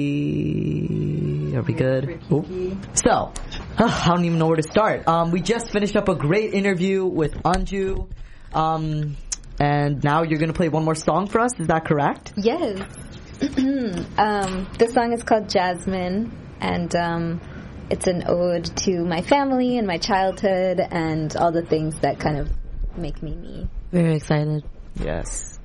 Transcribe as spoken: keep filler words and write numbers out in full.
Are we good? Ooh. So, uh, I don't even know where to start. Um, we just finished up a great interview with Anju. Um, and now you're going to play one more song for us. Is that correct? Yes. um, the song is called Jasmine. And um, it's an ode to my family and my childhood and all the things that kind of make me me. Very excited. Yes.